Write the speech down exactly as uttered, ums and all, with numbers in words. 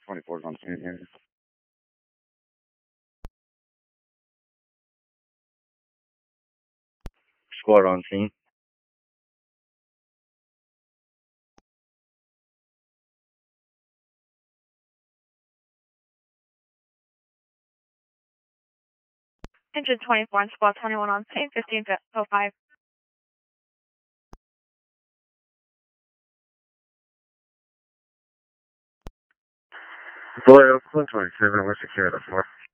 twenty-four is on scene here. Squad on scene. Engine twenty-four and squad twenty-one on scene, fifteen oh five. Boy, one twenty-seven, we're secure at the floor.